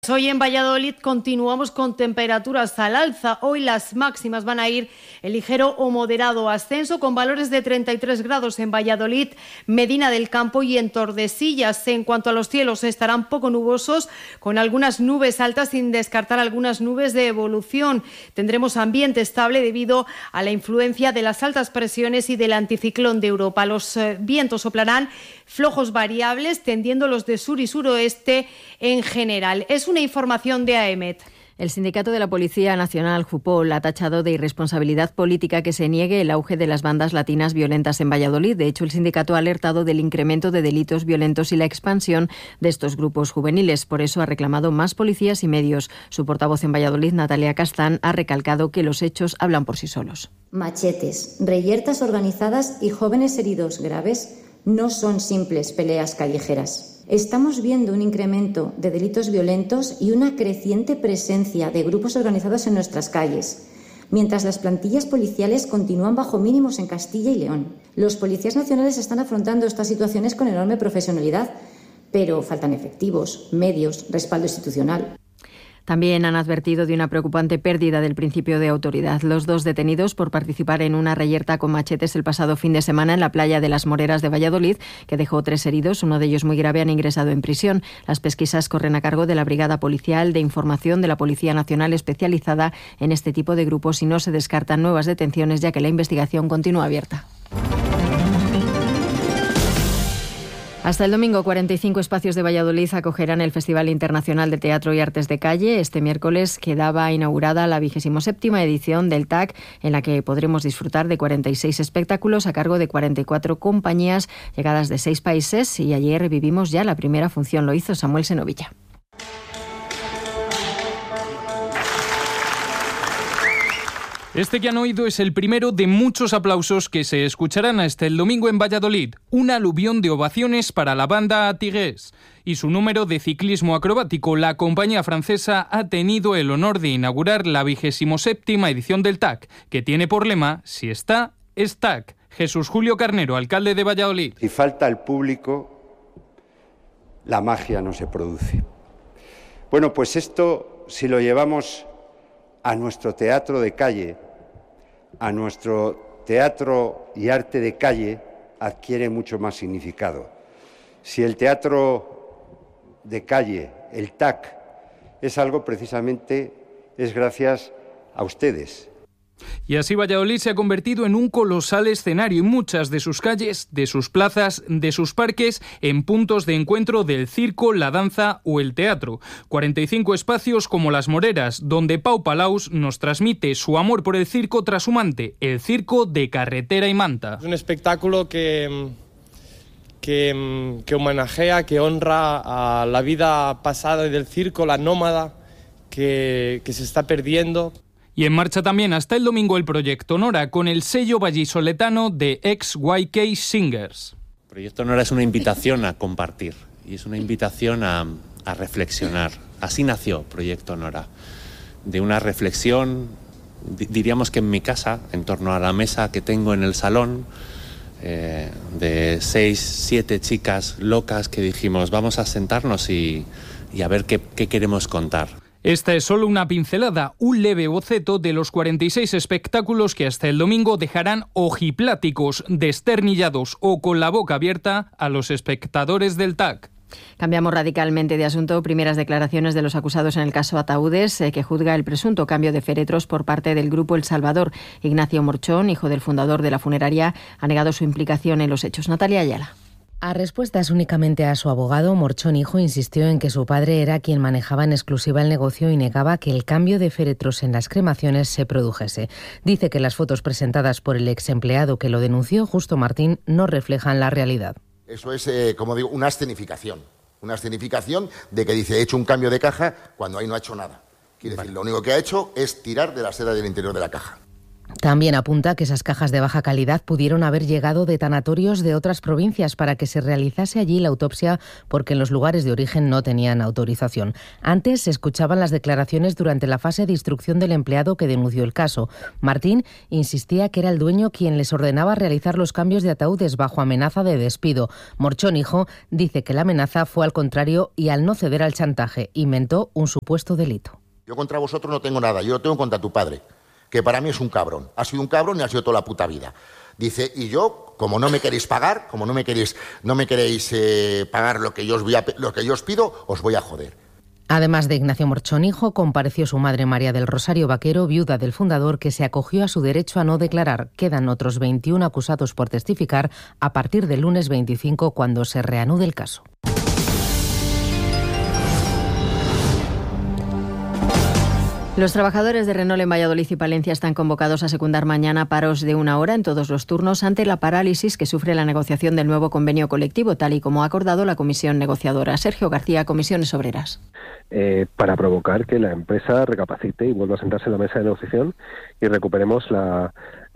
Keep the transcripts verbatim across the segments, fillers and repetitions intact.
Hoy en Valladolid continuamos con temperaturas al alza. Hoy las máximas van a ir en ligero o moderado ascenso, con valores de treinta y tres grados en Valladolid, Medina del Campo y en Tordesillas. En cuanto a los cielos, estarán poco nubosos, con algunas nubes altas, sin descartar algunas nubes de evolución. Tendremos ambiente estable debido a la influencia de las altas presiones y del anticiclón de Europa. Los eh, vientos soplarán flojos variables, tendiendo los de sur y suroeste en general. Es una información de A E M E T. El sindicato de la Policía Nacional, Jupol, ha tachado de irresponsabilidad política que se niegue el auge de las bandas latinas violentas en Valladolid. De hecho, el sindicato ha alertado del incremento de delitos violentos y la expansión de estos grupos juveniles. Por eso ha reclamado más policías y medios. Su portavoz en Valladolid, Natalia Castán, ha recalcado que los hechos hablan por sí solos. Machetes, reyertas organizadas y jóvenes heridos graves no son simples peleas callejeras. Estamos viendo un incremento de delitos violentos y una creciente presencia de grupos organizados en nuestras calles, mientras las plantillas policiales continúan bajo mínimos en Castilla y León. Los policías nacionales están afrontando estas situaciones con enorme profesionalidad, pero faltan efectivos, medios, respaldo institucional. También han advertido de una preocupante pérdida del principio de autoridad. Los dos detenidos por participar en una reyerta con machetes el pasado fin de semana en la playa de las Moreras de Valladolid, que dejó tres heridos, uno de ellos muy grave, han ingresado en prisión. Las pesquisas corren a cargo de la Brigada Policial de Información de la Policía Nacional, especializada en este tipo de grupos, y no se descartan nuevas detenciones, ya que la investigación continúa abierta. Hasta el domingo, cuarenta y cinco espacios de Valladolid acogerán el Festival Internacional de Teatro y Artes de Calle. Este miércoles quedaba inaugurada la vigésima séptima edición del T A C, en la que podremos disfrutar de cuarenta y seis espectáculos a cargo de cuarenta y cuatro compañías llegadas de seis países, y ayer vivimos ya la primera función. Lo hizo Samuel Senovilla. Este que han oído es el primero de muchos aplausos que se escucharán hasta el domingo en Valladolid. Una aluvión de ovaciones para la banda Atigués y su número de ciclismo acrobático. La compañía francesa ha tenido el honor de inaugurar la vigésimo séptima edición del T A C, que tiene por lema: si está, es T A C. Jesús Julio Carnero, alcalde de Valladolid. Si falta el público, la magia no se produce. Bueno, pues esto, si lo llevamos a nuestro teatro de calle, a nuestro teatro y arte de calle, adquiere mucho más significado. Si el teatro de calle, el T A C, es algo precisamente, es gracias a ustedes. Y así Valladolid se ha convertido en un colosal escenario, y muchas de sus calles, de sus plazas, de sus parques, en puntos de encuentro del circo, la danza o el teatro. cuarenta y cinco espacios como las Moreras, donde Pau Palaus nos transmite su amor por el circo trashumante, el circo de carretera y manta. Es un espectáculo que, que, que homenajea, que honra a la vida pasada del circo, la nómada, que, que se está perdiendo. Y en marcha también hasta el domingo el Proyecto Nora, con el sello vallisoletano de X Y K Singers. Proyecto Nora es una invitación a compartir y es una invitación a, a reflexionar. Así nació Proyecto Nora, de una reflexión, diríamos que en mi casa, en torno a la mesa que tengo en el salón, eh, de seis, siete chicas locas que dijimos: vamos a sentarnos y, y a ver qué, qué queremos contar. Esta es solo una pincelada, un leve boceto de los cuarenta y seis espectáculos que hasta el domingo dejarán ojipláticos, desternillados o con la boca abierta a los espectadores del T A C. Cambiamos radicalmente de asunto. Primeras declaraciones de los acusados en el caso Ataúdes, eh, que juzga el presunto cambio de féretros por parte del grupo El Salvador. Ignacio Morchón, hijo del fundador de la funeraria, ha negado su implicación en los hechos. Natalia Ayala. A respuestas únicamente a su abogado, Morchón hijo insistió en que su padre era quien manejaba en exclusiva el negocio y negaba que el cambio de féretros en las cremaciones se produjese. Dice que las fotos presentadas por el ex empleado que lo denunció, Justo Martín, no reflejan la realidad. Eso es, eh, como digo, una escenificación. Una escenificación de que dice: he hecho un cambio de caja cuando ahí no ha hecho nada. Quiere decir, lo único que ha hecho es tirar de la seda del interior de la caja. También apunta que esas cajas de baja calidad pudieron haber llegado de tanatorios de otras provincias para que se realizase allí la autopsia porque en los lugares de origen no tenían autorización. Antes se escuchaban las declaraciones durante la fase de instrucción del empleado que denunció el caso. Martín insistía que era el dueño quien les ordenaba realizar los cambios de ataúdes bajo amenaza de despido. Morchón hijo dice que la amenaza fue al contrario y al no ceder al chantaje inventó un supuesto delito. Yo contra vosotros no tengo nada, yo lo tengo contra tu padre, que para mí es un cabrón. Ha sido un cabrón y ha sido toda la puta vida. Dice, y yo, como no me queréis pagar, como no me queréis, no me queréis eh, pagar lo que yo os voy a, lo que yo os pido, os voy a joder. Además de Ignacio Morchón hijo, compareció su madre María del Rosario Vaquero, viuda del fundador, que se acogió a su derecho a no declarar. Quedan otros veintiuno acusados por testificar a partir del lunes veinticinco, cuando se reanude el caso. Los trabajadores de Renault en Valladolid y Palencia están convocados a secundar mañana paros de una hora en todos los turnos ante la parálisis que sufre la negociación del nuevo convenio colectivo, tal y como ha acordado la comisión negociadora. Sergio García, Comisiones Obreras. Eh, para provocar que la empresa recapacite y vuelva a sentarse en la mesa de negociación y recuperemos la,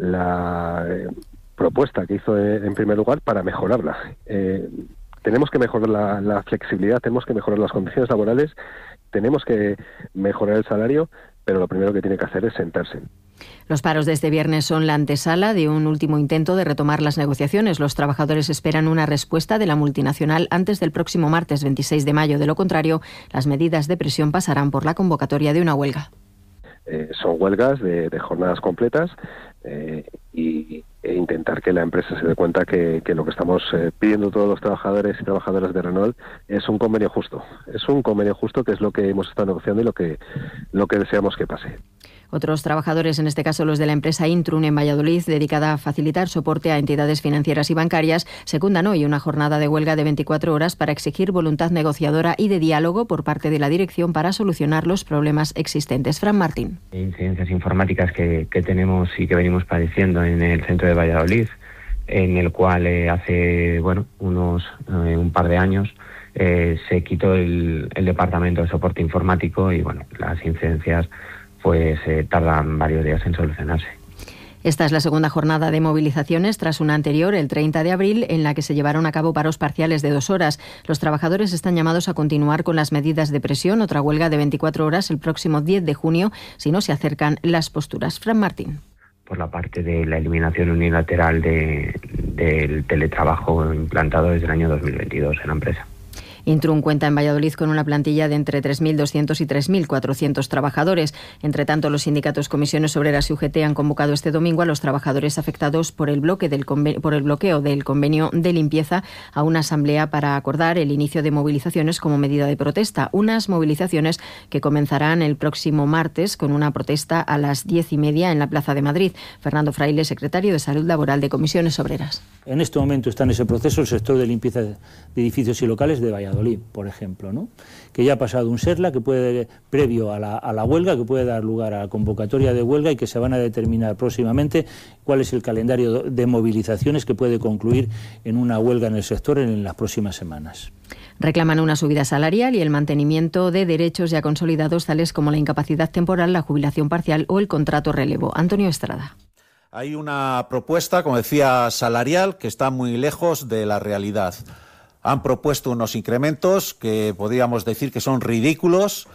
la eh, propuesta que hizo eh, en primer lugar para mejorarla. Eh, tenemos que mejorar la, la flexibilidad, tenemos que mejorar las condiciones laborales, tenemos que mejorar el salario, pero lo primero que tiene que hacer es sentarse. Los paros de este viernes son la antesala de un último intento de retomar las negociaciones. Los trabajadores esperan una respuesta de la multinacional antes del próximo martes veintiséis de mayo. De lo contrario, las medidas de presión pasarán por la convocatoria de una huelga. Eh, son huelgas de, de jornadas completas eh, y, e intentar que la empresa se dé cuenta que, que lo que estamos eh, pidiendo todos los trabajadores y trabajadoras de Renault es un convenio justo. Es un convenio justo que es lo que hemos estado negociando y lo que, lo que deseamos que pase. Otros trabajadores, en este caso los de la empresa Intrun en Valladolid, dedicada a facilitar soporte a entidades financieras y bancarias, secundan hoy una jornada de huelga de veinticuatro horas para exigir voluntad negociadora y de diálogo por parte de la dirección para solucionar los problemas existentes. Fran Martín. Incidencias informáticas que, que tenemos y que venimos padeciendo en el centro de Valladolid, en el cual eh, hace bueno unos eh, un par de años eh, se quitó el, el departamento de soporte informático y bueno las incidencias pues eh, tardan varios días en solucionarse. Esta es la segunda jornada de movilizaciones tras una anterior, el treinta de abril, en la que se llevaron a cabo paros parciales de dos horas. Los trabajadores están llamados a continuar con las medidas de presión, otra huelga de veinticuatro horas el próximo diez de junio, si no se acercan las posturas. Fran Martín. Por la parte de la eliminación unilateral de, del teletrabajo implantado desde el año dos mil veintidós en la empresa. Intrun cuenta en Valladolid con una plantilla de entre tres mil doscientos y tres mil cuatrocientos trabajadores. Entre tanto, los sindicatos Comisiones Obreras y U G T han convocado este domingo a los trabajadores afectados por el, bloque del conven- por el bloqueo del convenio de limpieza a una asamblea para acordar el inicio de movilizaciones como medida de protesta. Unas movilizaciones que comenzarán el próximo martes con una protesta a las diez y media en la Plaza de Madrid. Fernando Fraile, secretario de Salud Laboral de Comisiones Obreras. En este momento está en ese proceso el sector de limpieza de edificios y locales de Valladolid, por ejemplo, ¿no? Que ya ha pasado un SERLA que puede, previo a la, a la huelga, que puede dar lugar a la convocatoria de huelga y que se van a determinar próximamente cuál es el calendario de movilizaciones que puede concluir en una huelga en el sector en las próximas semanas. Reclaman una subida salarial y el mantenimiento de derechos ya consolidados, tales como la incapacidad temporal, la jubilación parcial o el contrato relevo. Antonio Estrada. Hay una propuesta, como decía, salarial que está muy lejos de la realidad. Han propuesto unos incrementos que podríamos decir que son ridículos.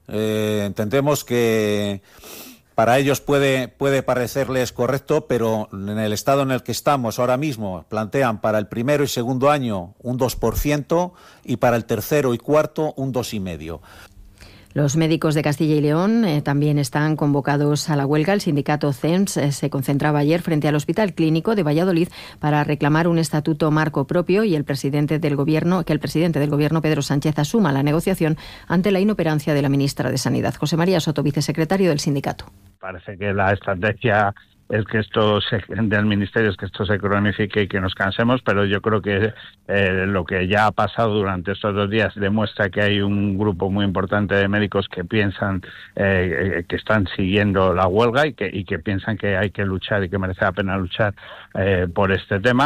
Eh, entendemos que para ellos puede, puede parecerles correcto, pero en el estado en el que estamos ahora mismo plantean para el primero y segundo año un dos por ciento y para el tercero y cuarto un dos coma cinco por ciento. Los médicos de Castilla y León eh, también están convocados a la huelga. El sindicato C E M S eh, se concentraba ayer frente al Hospital Clínico de Valladolid para reclamar un estatuto marco propio y el presidente del Gobierno, que el presidente del Gobierno, Pedro Sánchez, asuma la negociación ante la inoperancia de la ministra de Sanidad. José María Soto, vicesecretario del sindicato. Parece que la estrategia es que esto se, del Ministerio es que esto se cronifique y que nos cansemos, pero yo creo que eh, lo que ya ha pasado durante estos dos días demuestra que hay un grupo muy importante de médicos que piensan eh, que están siguiendo la huelga y que, y que piensan que hay que luchar y que merece la pena luchar eh, por este tema.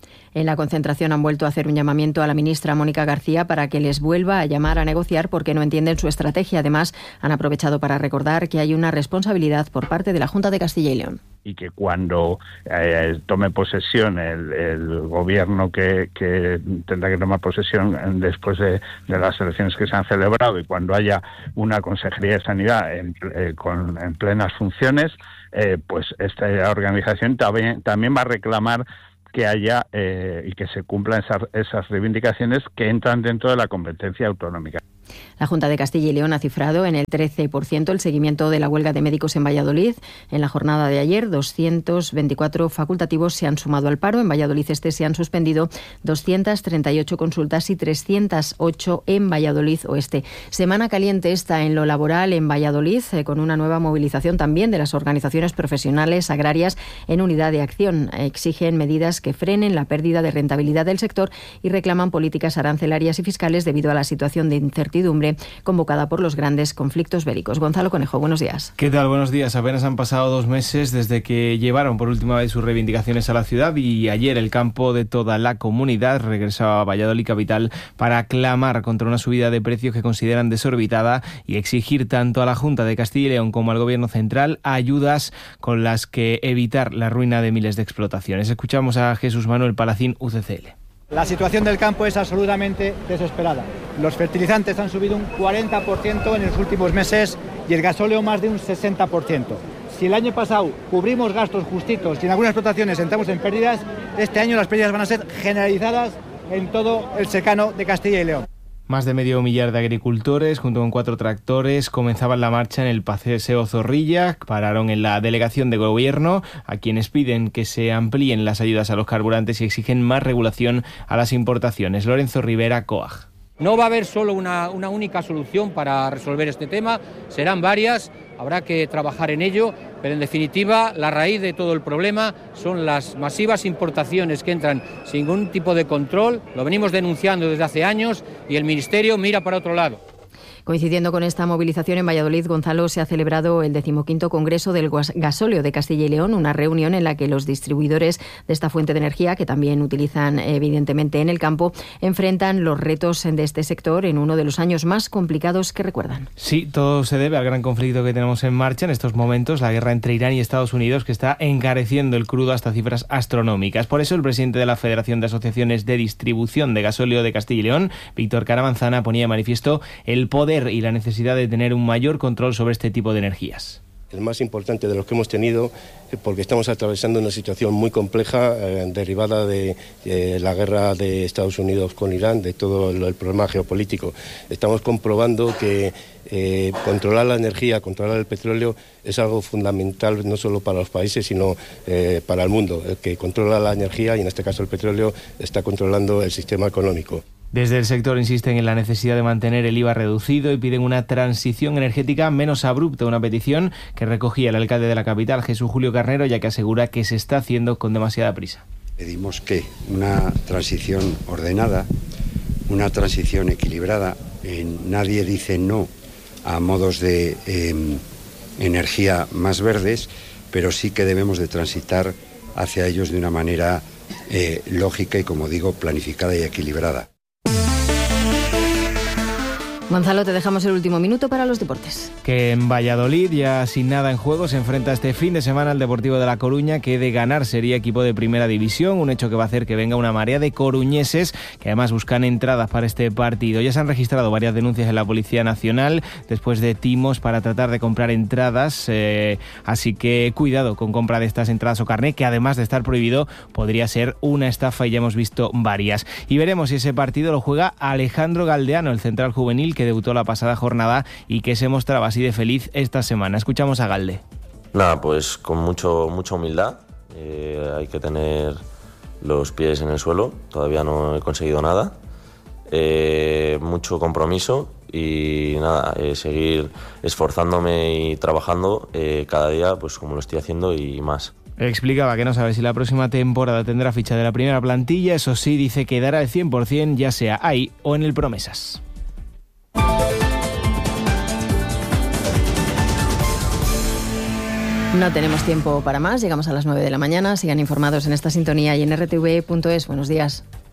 En la concentración han vuelto a hacer un llamamiento a la ministra Mónica García para que les vuelva a llamar a negociar porque no entienden su estrategia. Además, han aprovechado para recordar que hay una responsabilidad por parte de la Junta de Castilla y León. Y que cuando eh, tome posesión el, el gobierno que, que tendrá que tomar posesión después de, de las elecciones que se han celebrado y cuando haya una Consejería de Sanidad en, eh, con, en plenas funciones, eh, pues esta organización también, también va a reclamar que haya eh, y que se cumplan esas, esas reivindicaciones que entran dentro de la competencia autonómica. La Junta de Castilla y León ha cifrado en el trece por ciento el seguimiento de la huelga de médicos en Valladolid. En la jornada de ayer, doscientos veinticuatro facultativos se han sumado al paro. En Valladolid Este se han suspendido doscientas treinta y ocho consultas y trescientas ocho en Valladolid Oeste. Semana caliente esta en lo laboral en Valladolid, eh, con una nueva movilización también de las organizaciones profesionales agrarias en unidad de acción. Exigen medidas que frenen la pérdida de rentabilidad del sector y reclaman políticas arancelarias y fiscales debido a la situación de incertidumbre convocada por los grandes conflictos bélicos. Gonzalo Conejo, buenos días. ¿Qué tal? Buenos días. Apenas han pasado dos meses desde que llevaron por última vez sus reivindicaciones a la ciudad y ayer el campo de toda la comunidad regresaba a Valladolid capital para clamar contra una subida de precios que consideran desorbitada y exigir tanto a la Junta de Castilla y León como al Gobierno central ayudas con las que evitar la ruina de miles de explotaciones. Escuchamos a Jesús Manuel Palacín, U C C L. La situación del campo es absolutamente desesperada. Los fertilizantes han subido un cuarenta por ciento en los últimos meses y el gasóleo más de un sesenta por ciento. Si el año pasado cubrimos gastos justitos y en algunas explotaciones entramos en pérdidas, este año las pérdidas van a ser generalizadas en todo el secano de Castilla y León. Más de medio millar de agricultores, junto con cuatro tractores, comenzaban la marcha en el Paseo Zorrilla. Pararon en la delegación de gobierno, a quienes piden que se amplíen las ayudas a los carburantes y exigen más regulación a las importaciones. Lorenzo Rivera, COAG. No va a haber solo una, una única solución para resolver este tema, serán varias, habrá que trabajar en ello, pero en definitiva la raíz de todo el problema son las masivas importaciones que entran sin ningún tipo de control, lo venimos denunciando desde hace años y el Ministerio mira para otro lado. Coincidiendo con esta movilización en Valladolid, Gonzalo, se ha celebrado el decimoquinto Congreso del Gasóleo de Castilla y León, una reunión en la que los distribuidores de esta fuente de energía, que también utilizan evidentemente en el campo, enfrentan los retos de este sector en uno de los años más complicados que recuerdan. Sí, todo se debe al gran conflicto que tenemos en marcha en estos momentos, la guerra entre Irán y Estados Unidos, que está encareciendo el crudo hasta cifras astronómicas. Por eso el presidente de la Federación de Asociaciones de Distribución de Gasóleo de Castilla y León, Víctor Caramanzana, ponía de manifiesto el poder y la necesidad de tener un mayor control sobre este tipo de energías. El más importante de los que hemos tenido, porque estamos atravesando una situación muy compleja eh, derivada de eh, la guerra de Estados Unidos con Irán, de todo el, el problema geopolítico. Estamos comprobando que eh, controlar la energía, controlar el petróleo es algo fundamental no solo para los países, sino eh, para el mundo. El que controla la energía, y en este caso el petróleo, está controlando el sistema económico. Desde el sector insisten en la necesidad de mantener el I V A reducido y piden una transición energética menos abrupta, una petición que recogía el alcalde de la capital, Jesús Julio Carnero, ya que asegura que se está haciendo con demasiada prisa. Pedimos que una transición ordenada, una transición equilibrada. Eh, nadie dice no a modos de eh, energía más verdes, pero sí que debemos de transitar hacia ellos de una manera eh, lógica y, como digo, planificada y equilibrada. Gonzalo, te dejamos el último minuto para los deportes. Que en Valladolid, ya sin nada en juego, se enfrenta este fin de semana al Deportivo de La Coruña, que de ganar sería equipo de primera división, un hecho que va a hacer que venga una marea de coruñeses que además buscan entradas para este partido. Ya se han registrado varias denuncias en la Policía Nacional después de timos para tratar de comprar entradas, eh, así que cuidado con compra de estas entradas o carné, que además de estar prohibido podría ser una estafa y ya hemos visto varias. Y veremos si ese partido lo juega Alejandro Galdeano, el central juvenil que debutó la pasada jornada y que se mostraba así de feliz esta semana. Escuchamos a Galde. Nada, pues con mucho mucha humildad, eh, hay que tener los pies en el suelo, todavía no he conseguido nada, eh, mucho compromiso y nada, eh, seguir esforzándome y trabajando eh, cada día, pues como lo estoy haciendo y más. Explicaba que no sabe si la próxima temporada tendrá ficha de la primera plantilla, eso sí, dice que dará el cien por ciento, ya sea ahí o en el Promesas. No tenemos tiempo para más, llegamos a las nueve de la mañana. Sigan informados en esta sintonía y en R T V punto es. Buenos días.